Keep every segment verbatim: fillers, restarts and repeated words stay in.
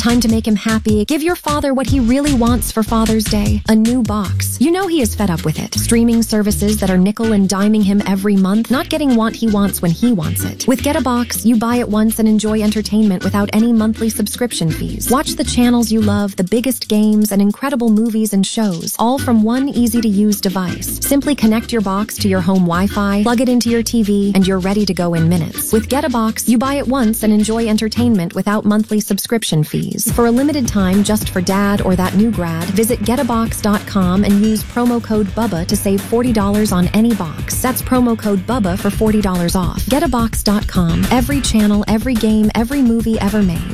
Time to make him happy. Give your father what he really wants for Father's Day. A new box. You know he is fed up with it. Streaming services that are nickel and diming him every month, not getting what he wants when he wants it. With Get a Box, you buy it once and enjoy entertainment without any monthly subscription fees. Watch the channels you love, the biggest games, and incredible movies and shows, all from one easy-to-use device. Simply connect your box to your home Wi-Fi, plug it into your T V, and you're ready to go in minutes. With Get a Box, you buy it once and enjoy entertainment without monthly subscription fees. For a limited time, just for dad or that new grad, visit get a box dot com and use promo code BUBBA to save forty dollars on any box. That's promo code BUBBA for forty dollars off. get a box dot com. Every channel, every game, every movie ever made.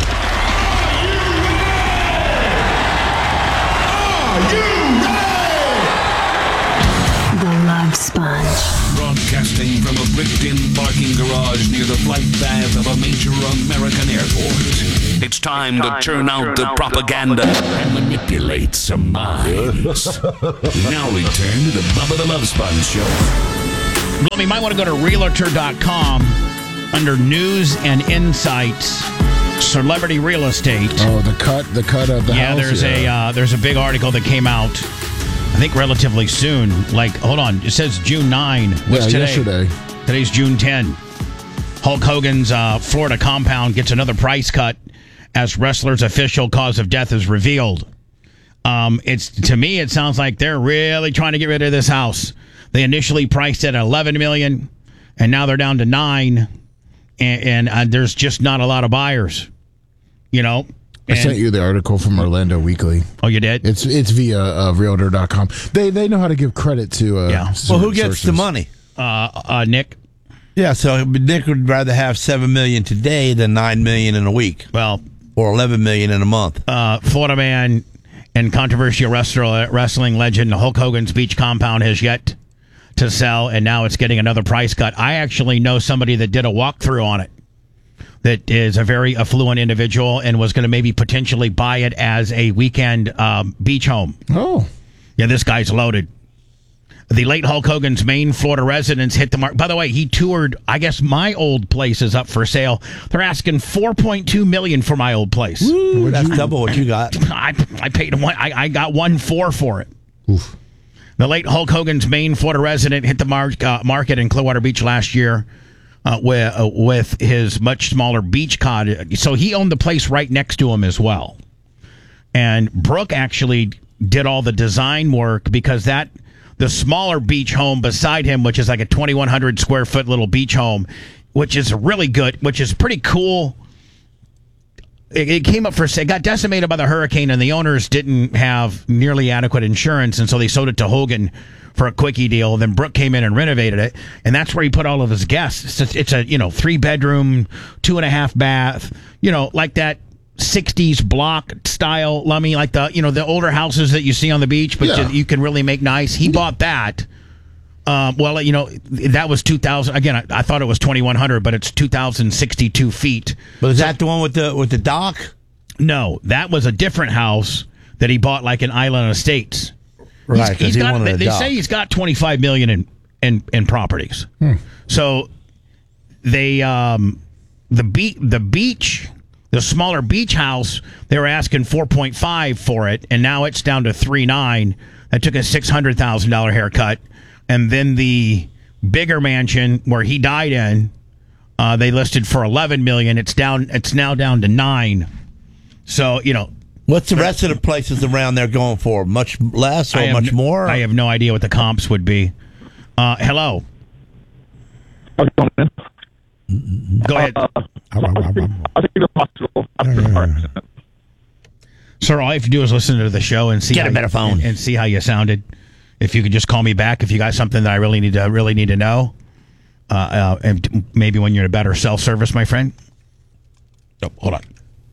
The Love Sponge. Broadcasting from a bricked-in parking garage near the flight path of a major American airport. It's time to turn out the propaganda and manipulate some minds. Now return to the Bubba the Love Sponge Show. Well, you might want to go to realtor dot com under News and Insights, Celebrity Real Estate. Oh, the cut, the cut of the yeah, house. There's yeah, there's a uh, there's a big article that came out, I think relatively soon. Like, hold on, it says June ninth. What's yeah, today? yesterday. Today's June tenth. Hulk Hogan's uh, Florida compound gets another price cut as wrestler's official cause of death is revealed. Um, it's to me, it sounds like they're really trying to get rid of this house. They initially priced it at eleven million dollars, and now they're down to nine, and, and uh, there's just not a lot of buyers. You know, I and, sent you the article from Orlando Weekly. Oh, you did? It's it's via uh, realtor dot com. They they know how to give credit to. Uh, yeah. Well, who gets sources. the money? Uh, uh, Nick. Yeah, so Nick would rather have seven million today than nine million in a week. Well, or eleven million in a month. Uh, Florida man and controversial wrestler, wrestling legend Hulk Hogan's beach compound has yet to sell, and now it's getting another price cut. I actually know somebody that did a walkthrough on it. That is a very affluent individual and was going to maybe potentially buy it as a weekend um, beach home. Oh. Yeah, this guy's loaded. The late Hulk Hogan's main Florida residence hit the mark. By the way, he toured, I guess my old place is up for sale. They're asking four point two million dollars for my old place. Woo, that's double what you got. I, I paid one, I, I got one four for it. Oof. The late Hulk Hogan's main Florida resident hit the mar- uh, market in Clearwater Beach last year. Uh, with, uh, with his much smaller beach cottage. So he owned the place right next to him as well. And Brooke actually did all the design work because that the smaller beach home beside him, which is like a twenty-one hundred square foot little beach home, which is really good, which is pretty cool. It, it came up for it got decimated by the hurricane, and the owners didn't have nearly adequate insurance, and so they sold it to Hogan for a quickie deal. Then Brooke came in and renovated it, and that's where he put all of his guests. It's a, it's a you know three bedroom, two and a half bath, you know like that sixties block style, Lummy, like the you know the older houses that you see on the beach, but Yeah. you, you can really make nice. He bought that. Um, well, you know that was two thousand. Again, I, I thought it was twenty-one hundred, but it's two thousand sixty-two feet. But is that the one with the with the dock? No, that was a different house that he bought, like in Island Estates. Right, He's, 'cause he's he got, wanted they a they dock. say he's got twenty-five million in in, in properties. Hmm. So they um the beach the beach the smaller beach house, they were asking four point five for it, and now it's down to three nine. That took a six hundred thousand dollar haircut, and then the bigger mansion where he died in, uh, they listed for eleven million. It's down. It's now down to nine. So you know. What's the rest of the places around there going for? Much less or I have much no- more? I have no idea what the comps would be. Uh, hello. Go ahead. Sir, all you have to do is listen to the show and see Get how a better you, phone. and, and see how you sounded. If you could just call me back if you got something that I really need to really need to know, uh, uh, and maybe when you're in a better self service, my friend. Oh, hold on,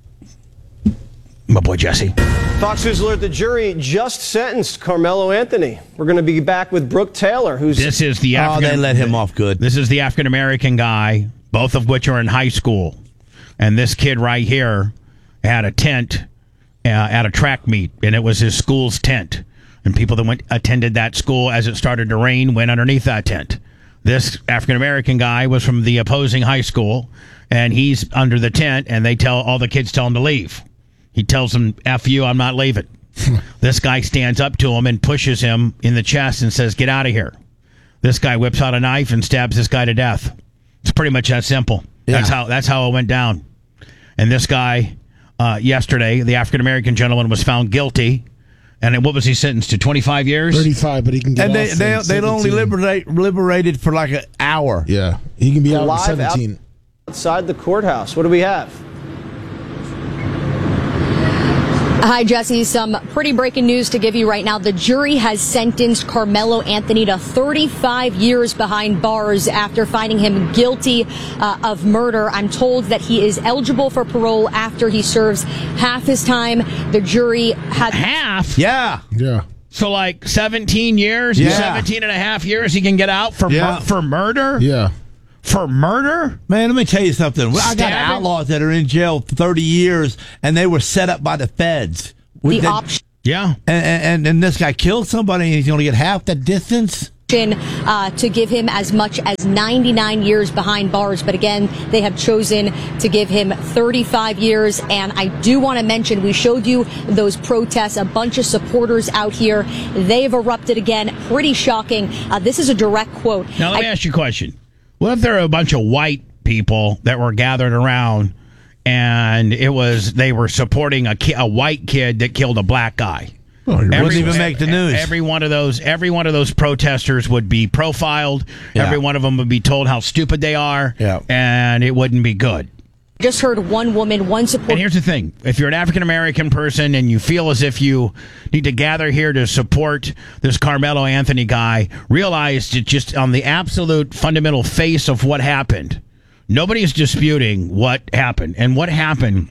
my boy Jesse. Fox News alert: the jury just sentenced Carmelo Anthony. We're going to be back with Brooke Taylor, who's This is the oh, African. they let him off good. This is the African American guy, both of which are in high school, and this kid right here had a tent uh, at a track meet, and it was his school's tent. And people that went attended that school as it started to rain went underneath that tent. This African-American guy was from the opposing high school, and he's under the tent, and they tell all the kids tell him to leave. He tells him, F you, I'm not leaving. This guy stands up to him and pushes him in the chest and says, get out of here. This guy whips out a knife and stabs this guy to death. It's pretty much that simple. Yeah. That's how that's how it went down. And this guy, uh, yesterday, the African-American gentleman was found guilty. And what was he sentenced to? twenty-five years? thirty-five, but he can get And off they in they they only seventeen. liberate liberated for like an hour. Yeah, he can be out in Live out- seventeen. Outside the courthouse. What do we have? Hi, Jesse. Some pretty breaking news to give you right now. The jury has sentenced Carmelo Anthony to thirty-five years behind bars after finding him guilty uh, of murder. I'm told that he is eligible for parole after he serves half his time. The jury had Half? Yeah. Yeah. So like seventeen years? Yeah. seventeen and a half years he can get out for, Yeah. mur- for murder? Yeah. For murder? Man, let me tell you something. I got Stabbing? outlaws that are in jail for thirty years, and they were set up by the feds. the They- option. Yeah. And, and, and this guy killed somebody, and he's going to get half that distance? Uh, to give him as much as ninety-nine years behind bars. But again, they have chosen to give him thirty-five years. And I do want to mention, we showed you those protests, a bunch of supporters out here. They've erupted again. Pretty shocking. Uh, this is a direct quote. Now, let me I- ask you a question. What if there are a bunch of white people that were gathered around and it was they were supporting a, ki- a white kid that killed a black guy? Oh, you're Wouldn't racist. even make the news. Every one of those, every one of those protesters would be profiled. Yeah. Every one of them would be told how stupid they are, Yeah. and it wouldn't be good. just heard one woman, one And supporter. here's the thing: if you're an African American person and you feel as if you need to gather here to support this Carmelo Anthony guy, realize that just on the absolute fundamental face of what happened, nobody's disputing what happened, and what happened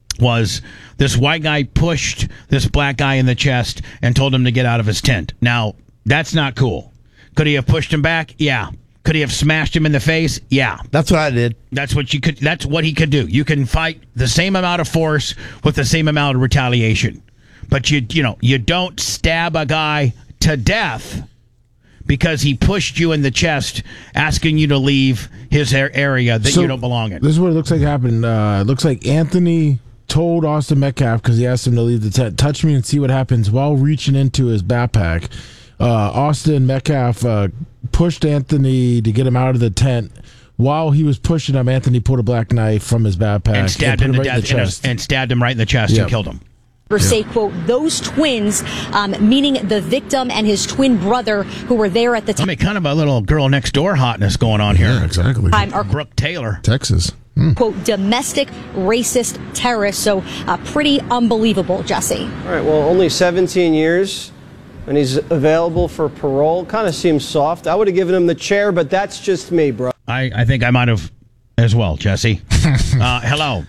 was this white guy pushed this black guy in the chest and told him to get out of his tent. Now, that's not cool. Could he have pushed him back? Yeah. Could he have smashed him in the face? Yeah. That's what I did. That's what you could that's what he could do. You can fight the same amount of force with the same amount of retaliation. But you you know, you don't stab a guy to death because he pushed you in the chest asking you to leave his a- area that So, you don't belong in. This is what it looks like happened. Uh, it looks like Anthony told Austin Metcalf, because he asked him to leave the tent, touch me and see what happens, while reaching into his backpack. Uh, Austin Metcalf uh, pushed Anthony to get him out of the tent. While he was pushing him, Anthony pulled a black knife from his backpack and stabbed him put to it right in death the in a- chest. and stabbed him right in the chest Yep. and killed him. say, quote, those twins, um, meaning the victim and his twin brother who were there at the I time, mean, kind of a little girl next door hotness going on here. Yeah, exactly. are, Brooke Taylor. Texas. Hmm. quote, domestic racist terrorists. So uh, pretty unbelievable, Jesse. All right, well, only seventeen years, and he's available for parole. Kind of seems soft. I would have given him the chair, but that's just me, bro. I, I think I might have as well, Jesse. uh, hello.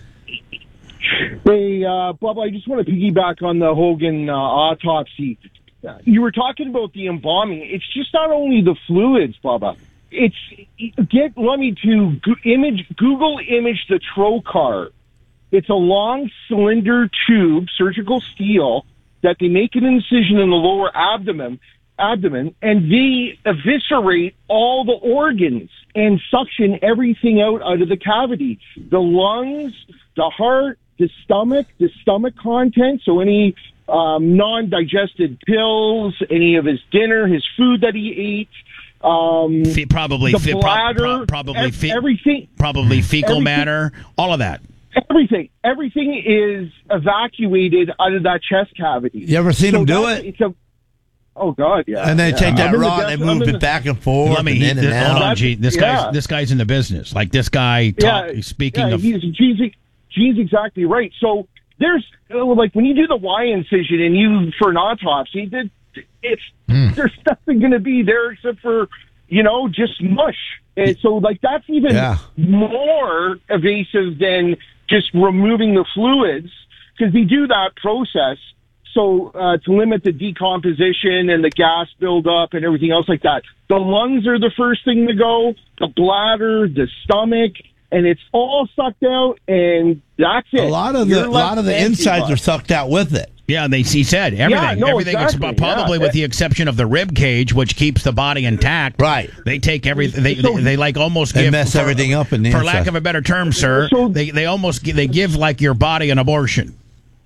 Hey, uh, Bob, I just want to piggyback on the Hogan uh, autopsy. You were talking about the embalming. It's just not only the fluids, Bubba. It's get Lummy to go- image Google image the trocar. It's a long cylinder tube, surgical steel, that they make an incision in the lower abdomen, abdomen, and they eviscerate all the organs and suction everything out out of the cavity. The lungs, the heart, the stomach, the stomach content, so any um, non-digested pills, any of his dinner, his food that he ate, um, Fe- probably the fe- pro- bladder, pro- probably ev- fe- everything, probably fecal everything- matter, all of that. everything, everything is evacuated out of that chest cavity. You ever seen So him do that's- it? It's a, oh God, yeah. And they yeah. take that I'm in the rod death- and I'm move in it the- back and forth Let me and he, in and th- hold out. on, G. This Yeah. guy's this guy's in the business. Like this guy, talk, Yeah, speaking yeah, of. he's Gene's, Gene's exactly right. So there's uh, like when you do the Y incision and you for an autopsy, that it's Mm. there's nothing going to be there except for you know just mush. And so like that's even Yeah. more evasive than just removing the fluids because they do that process. So uh, to limit the decomposition and the gas buildup and everything else like that, the lungs are the first thing to go, the bladder, the stomach, and it's all sucked out, and that's it. A lot of You're the a left lot of the empty, insides bud. are sucked out with it. Yeah, they he said everything. no, everything exactly, is probably yeah. with the exception of the rib cage, which keeps the body intact. Right. They take everything. They, So- they they like almost They give mess for, everything up in the for inside. lack of a better term, sir. So- they they almost gi- they give like your body an abortion.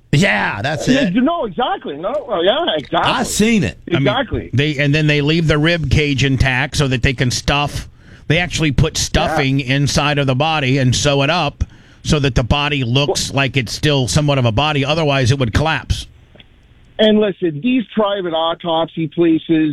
Yeah, that's it. No, exactly. No, well, yeah, exactly. I've seen it. Exactly. I mean, they and then they leave the rib cage intact so that they can stuff. They actually put stuffing yeah. inside of the body and sew it up so that the body looks well, like it's still somewhat of a body. Otherwise, it would collapse. And listen, these private autopsy places,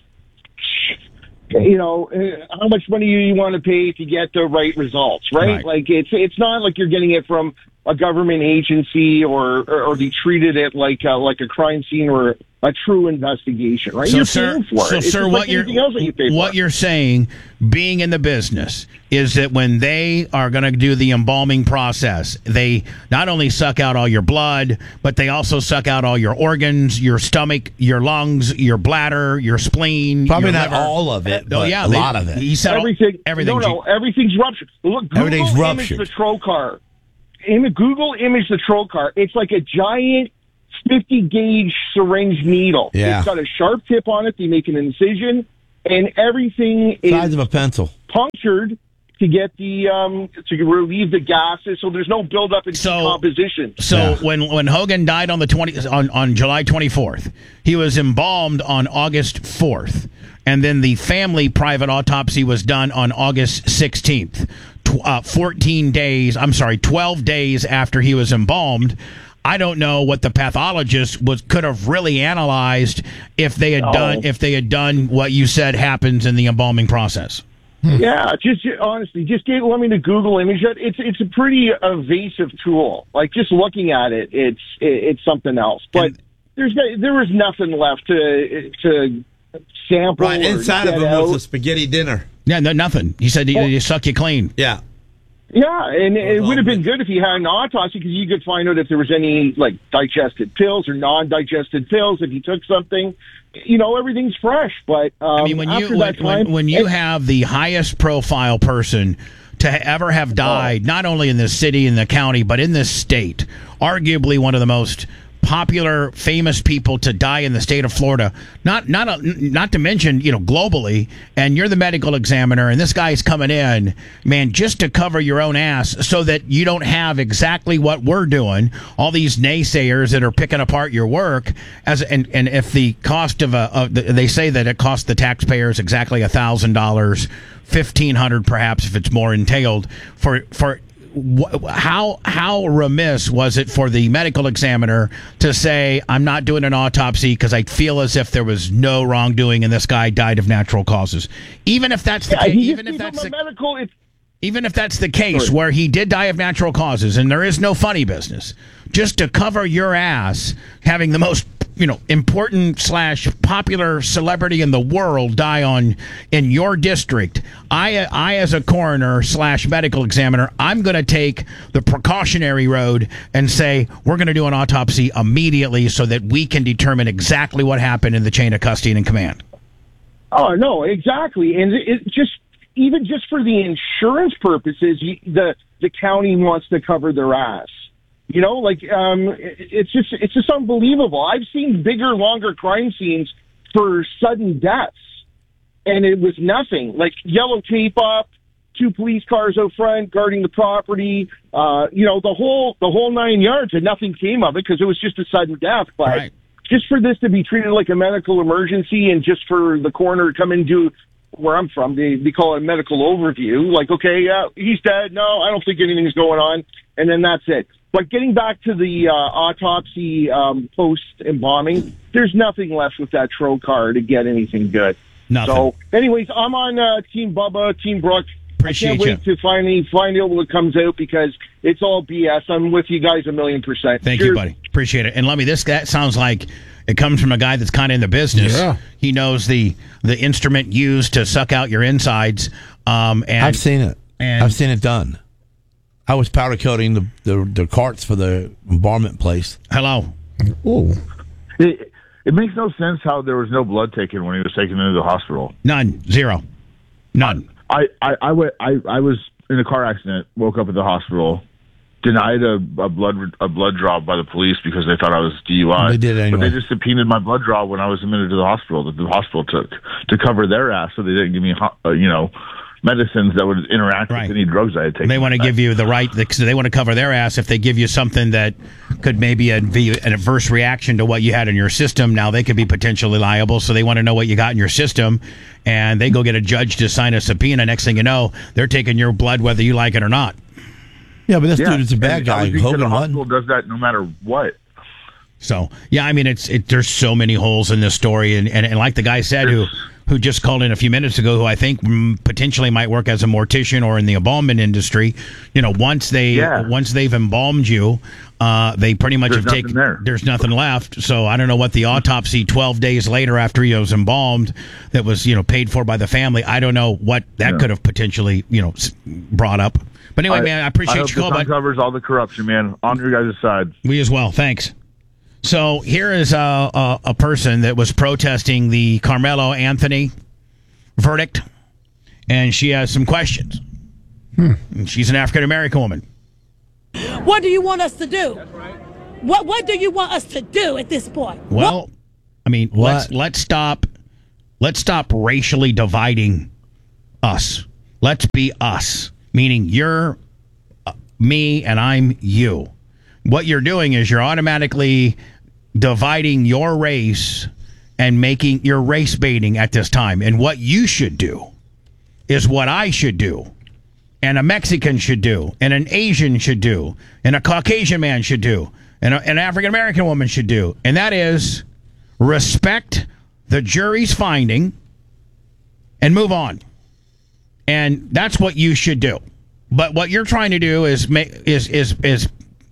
you know, how much money do you want to pay to get the right results, right? right? Like, it's it's not like you're getting it from a government agency or, or, or they treated it like a, like a crime scene or a true investigation, right? So, you're sir, paying for so, it. sir, what, you're, you what you're saying, being in the business, is that when they are going to do the embalming process, they not only suck out all your blood, but they also suck out all your organs, your stomach, your lungs, your bladder, your spleen. Probably your not liver. all of it, oh, but yeah, a they, lot of it. He said everything. everything. No, no, everything's ruptured. Look, Google everything's image ruptured. the trocar. In the Google image the trocar, it's like a giant fifty gauge syringe needle. Yeah. It's got a sharp tip on it. They make an incision, and everything is size of a pencil punctured to get the um to relieve the gases, so there's no buildup in so, decomposition. So yeah. when when Hogan died on the twenty on, on July twenty-fourth, he was embalmed on August fourth, and then the family private autopsy was done on August sixteenth. Uh, fourteen days, I'm sorry, twelve days after he was embalmed. I don't know what the pathologist was could have really analyzed if they had no. done if they had done what you said happens in the embalming process. Yeah, just honestly, just get, let me to Google image it. It's it's a pretty evasive tool. Like just looking at it, it's it, it's something else. But and, there's there was nothing left to to sample. Right inside of him was a spaghetti dinner. Yeah, no, nothing. He said you, you suck you clean. Yeah. Yeah, and it would have been good if he had an autopsy because you could find out if there was any like digested pills or non-digested pills. If he took something, you know, everything's fresh. But um, I mean, when you when, time, when, when you it, have the highest profile person to ever have died, oh. not only in this city and the county, but in this state, arguably one of the most popular, famous people to die in the state of Florida. Not not a, not to mention, you know, globally. And you're the medical examiner, and this guy's coming in, man, just to cover your own ass, so that you don't have exactly what we're doing. All these naysayers that are picking apart your work. As and and if the cost of a, of the, they say that it costs the taxpayers exactly a thousand dollars, fifteen hundred perhaps if it's more entailed for for. How how remiss was it for the medical examiner to say, I'm not doing an autopsy because I feel as if there was no wrongdoing and this guy died of natural causes? Even if that's the yeah, case, he even if that's the, medical, it's, even if that's the case sorry. where he did die of natural causes and there is no funny business, just to cover your ass, having the most you know important slash popular celebrity in the world die on in your district, I I as a coroner slash medical examiner, I'm going to take the precautionary road and say we're going to do an autopsy immediately so that we can determine exactly what happened in the chain of custody and command. Oh no, exactly, and it, it just even just for the insurance purposes, you, the the county wants to cover their ass. You know, like um, it, it's just it's just unbelievable. I've seen bigger, longer crime scenes for sudden deaths, and it was nothing. Like yellow tape up, two police cars out front guarding the property. Uh, you know, the whole the whole nine yards, and nothing came of it because it was just a sudden death. But right. just for this to be treated like a medical emergency, and just for the coroner to come and do. Where I'm from, they, they call it a medical overview. Like, okay, yeah, he's dead. No, I don't think anything's going on. And then that's it. But getting back to the uh, autopsy um, post-embalming, there's nothing left with that trocar to get anything good. Nothing. So, anyways, I'm on uh, Team Bubba, Team Brooke. Appreciate I can't wait you. to finally find out what comes out because it's all B S. I'm with you guys a million percent. Thank Cheers. you, buddy. Appreciate it. And let me, this that sounds like it comes from a guy that's kind of in the business. Yeah. He knows the the instrument used to suck out your insides. Um, and I've seen it. And I've seen it done. I was powder coating the, the, the carts for the embalmment place. Hello. Oh. It, it makes no sense how there was no blood taken when he was taken into the hospital. None. Zero. None. I, I, I, went, I, I was in a car accident, woke up at the hospital, denied a, a blood a blood draw by the police because they thought I was D U I. They did anyway. But they just subpoenaed my blood draw when I was admitted to the hospital that the hospital took to cover their ass, so they didn't give me, uh, you know, medicines that would interact Right. with any drugs I had taken. They want to give you the right, they want to cover their ass if they give you something that could maybe be an adverse reaction to what you had in your system. Now they could be potentially liable, so they want to know what you got in your system, and they go get a judge to sign a subpoena. Next thing you know, they're taking your blood whether you like it or not. Yeah, but this Yeah, dude is a bad and guy. obviously Hogan the won. hospital does that no matter what. So, yeah, I mean, it's it, there's so many holes in this story, and, and, and like the guy said who who just called in a few minutes ago, who I think mm, potentially might work as a mortician or in the embalmment industry. You know, once they Yeah. once they've embalmed you, uh, they pretty much There's have nothing taken there. there's nothing left. So I don't know what the autopsy twelve days later after he was embalmed that was you know paid for by the family. I don't know what that Yeah. could have potentially you know s- brought up. But anyway, man, I appreciate I hope your this call, bud. uncovers all the corruption, man. On your guys' side. We as well. Thanks. So here is a, a, a person that was protesting the Carmelo Anthony verdict, and she has some questions. Hmm. She's an African American woman. What do you want us to do? What What do you want us to do at this point? Well, What? I mean, What? let's let's stop let's stop racially dividing us. Let's be us, meaning you're uh, me and I'm you. What you're doing is you're automatically dividing your race and making your race baiting at this time. And what you should do is what I should do, and a Mexican should do, and an Asian should do, and a Caucasian man should do, and a, an African American woman should do. And that is respect the jury's finding and move on. And that's what you should do. But what you're trying to do is make is is is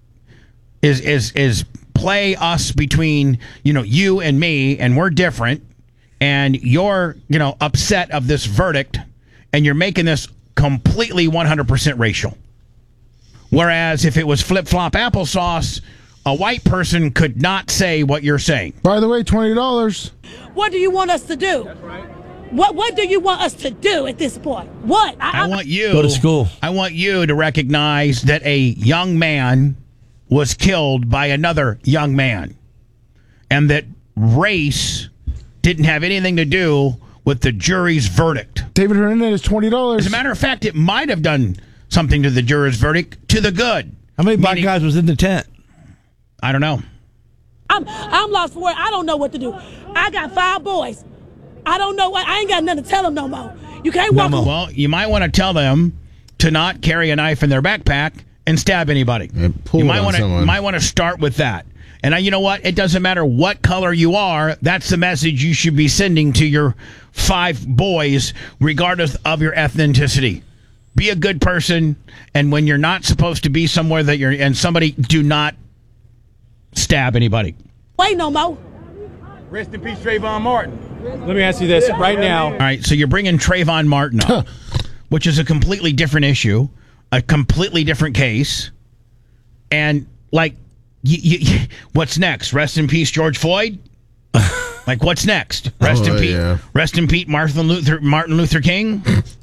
is is is play us between, you know, you and me, and we're different, and you're, you know, upset of this verdict, and you're making this completely one hundred percent racial. Whereas if it was flip-flop applesauce, a white person could not say what you're saying. By the way, twenty dollars. What do you want us to do? What What do you want us to do at this point? What? I want you Go to school. I want you to recognize that a young man was killed by another young man, and that race didn't have anything to do with the jury's verdict. David Hernandez, twenty dollars. As a matter of fact, it might have done something to the juror's verdict to the good. How many black Meaning- guys was in the tent? I don't know. I'm I'm lost for words. I don't know what to do. I got five boys. I don't know what. I ain't got nothing to tell them no more. You can't walk. No, well, you might want to tell them to not carry a knife in their backpack and stab anybody. And pull you it might on want to someone. might want to start with that. And I, you know what? It doesn't matter what color you are. That's the message you should be sending to your five boys, regardless of your ethnicity. Be a good person, and when you're not supposed to be somewhere that you're, and somebody, do not stab anybody. Wait no more. Rest in peace, Trayvon Martin. Let me ask you this right now. All right, so you're bringing Trayvon Martin up, which is a completely different issue, a completely different case, and like, y- y- y- what's next? Rest in peace, George Floyd. Like, what's next? Rest Oh, in peace. yeah. Rest in peace, Martin Luther. Martin Luther King,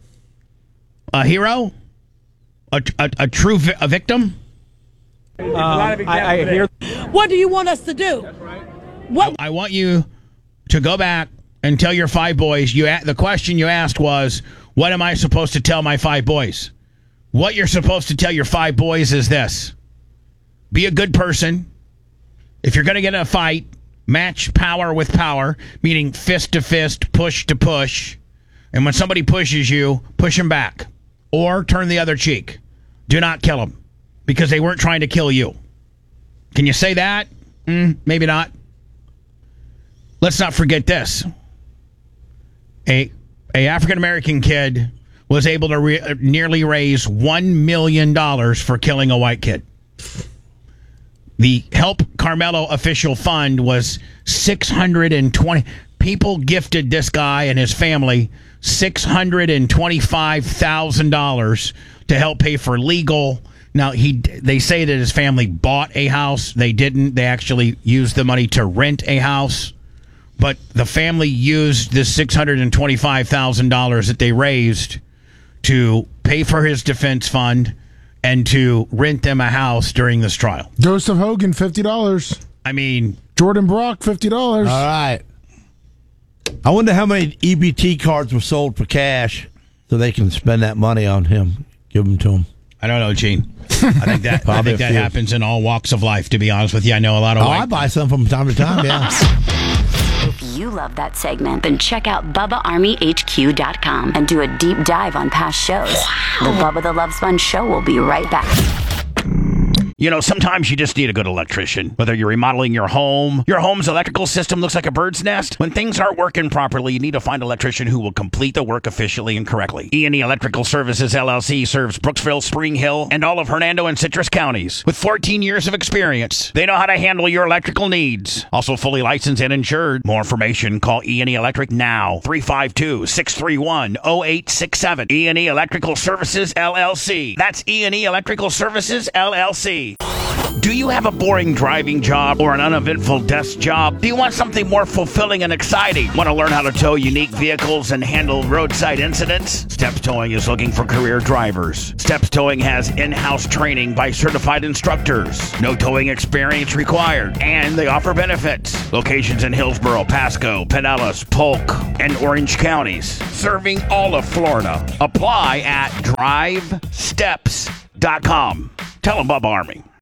a hero, a a, a true vi- a victim. Um, I, I hear. What do you want us to do? What? I want you to go back and tell your five boys. You a- the question you asked was, what am I supposed to tell my five boys? What you're supposed to tell your five boys is this: be a good person. If you're going to get in a fight, match power with power, meaning fist to fist, push to push. And when somebody pushes you, push them back or turn the other cheek. Do not kill them because they weren't trying to kill you. Can you say that? Mm, maybe not. Let's not forget this. A a African American kid was able to re- nearly raise one million dollars for killing a white kid. The Help Carmelo official fund was six hundred twenty. People gifted this guy and his family six hundred twenty-five thousand dollars to help pay for legal. Now, he they say that his family bought a house. They didn't. They actually used the money to rent a house. But the family used this six hundred twenty-five thousand dollars that they raised to pay for his defense fund and to rent them a house during this trial. Joseph Hogan, fifty dollars. I mean, Jordan Brock, fifty dollars. All right. I wonder how many E B T cards were sold for cash to so they can spend that money on him. Give them to him. I don't know, Gene. I think that I think that happens in all walks of life, to be honest with you. I know a lot of Oh, white I buy some from time to time, yeah. If you love that segment, then check out Bubba Army H Q dot com and do a deep dive on past shows. The Bubba the Love Sponge Show will be right back. You know, sometimes you just need a good electrician. Whether you're remodeling your home, your home's electrical system looks like a bird's nest. When things aren't working properly, you need to find an electrician who will complete the work efficiently and correctly. E and E Electrical Services, L L C serves Brooksville, Spring Hill, and all of Hernando and Citrus counties. With fourteen years of experience, they know how to handle your electrical needs. Also fully licensed and insured. More information, call E and E Electric now. three five two, six three one, zero eight six seven. E and E Electrical Services, L L C. That's E and E Electrical Services, L L C. Do you have a boring driving job or an uneventful desk job? Do you want something more fulfilling and exciting? Want to learn how to tow unique vehicles and handle roadside incidents? Steps Towing is looking for career drivers. Steps Towing has in-house training by certified instructors. No towing experience required, and they offer benefits. Locations in Hillsborough, Pasco, Pinellas, Polk, and Orange counties, serving all of Florida. Apply at drive steps dot com. Tell them Bubba Army.